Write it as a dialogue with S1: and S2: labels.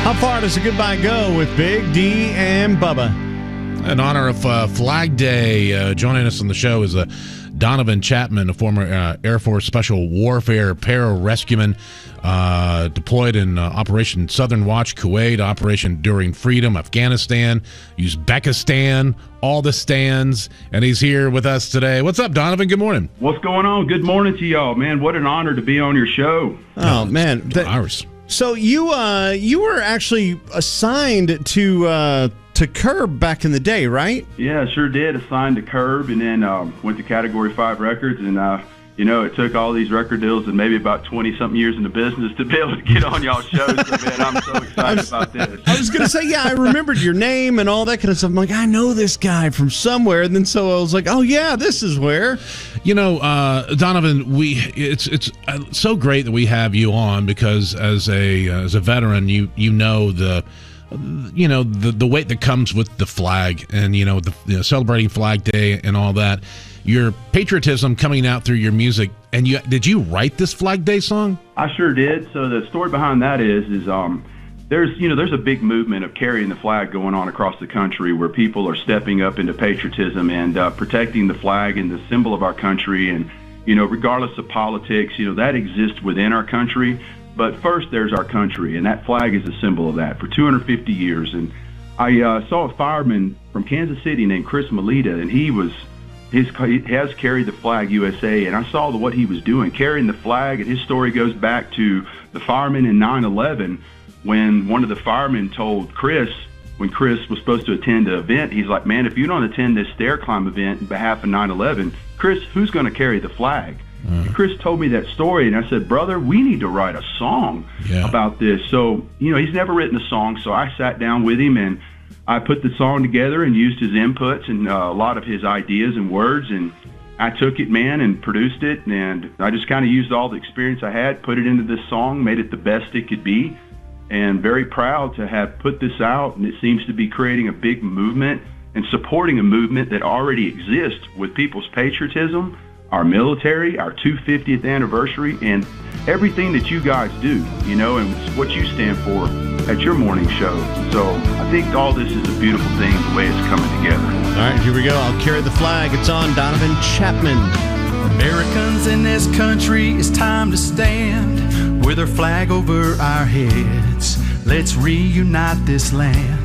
S1: How far does a goodbye go with Big D and Bubba?
S2: In honor of Flag Day, joining us on the show is Donovan Chapman, a former Air Force Special Warfare pararescueman, deployed in Operation Southern Watch, Kuwait, Operation Enduring Freedom, Afghanistan, Uzbekistan, all the stands, and he's here with us today. What's up, Donovan? Good morning.
S3: What's going on? Good morning to y'all, man. What an honor to be on your show.
S1: Oh, man.
S2: Ours.
S1: So you were actually assigned to Curb back in the day, right?
S3: Yeah, sure did. Assigned to Curb, and then went to Category 5 Records, and it took all these record deals and maybe about 20-something years in the business to be able to get on y'all's shows. So, man, I'm so excited about this.
S1: I was going to say, yeah, I remembered your name and all that kind of stuff. I'm like, I know this guy from somewhere, and then so I was like, oh yeah, this is where.
S2: You know, Donovan, it's so great that we have you on because as a veteran, you know the weight that comes with the flag and celebrating Flag Day and all that. Your patriotism coming out through your music. And did you write this Flag Day song?
S3: I sure did. So the story behind that is there's a big movement of carrying the flag going on across the country where people are stepping up into patriotism and protecting the flag and the symbol of our country. And, regardless of politics, that exists within our country. But first, there's our country, and that flag is a symbol of that for 250 years. And I saw a fireman from Kansas City named Chris Melita, and he has carried the flag USA, and I saw what he was doing, carrying the flag, and his story goes back to the fireman in 9/11 when one of the firemen told Chris, when Chris was supposed to attend an event, he's like, man, if you don't attend this stair climb event in behalf of 9/11, Chris, who's going to carry the flag? And Chris told me that story, and I said, brother, we need to write a song about this. So, he's never written a song, so I sat down with him, and I put the song together and used his inputs and a lot of his ideas and words, and I took it, man, and produced it, and I just kind of used all the experience I had, put it into this song, made it the best it could be, and very proud to have put this out, and it seems to be creating a big movement and supporting a movement that already exists with people's patriotism, our military, our 250th anniversary, and everything that you guys do, and what you stand for at your morning show. So I think all this is a beautiful thing, the way it's coming together.
S1: All right, here we go. I'll carry the flag. It's on Donovan Chapman.
S4: Americans in this country, it's time to stand with our flag over our heads. Let's reunite this land.